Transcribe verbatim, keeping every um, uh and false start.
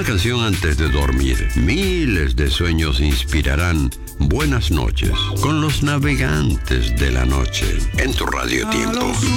Una canción antes de dormir. Miles de sueños inspirarán buenas noches con los navegantes de la noche en tu Radio Tiempo.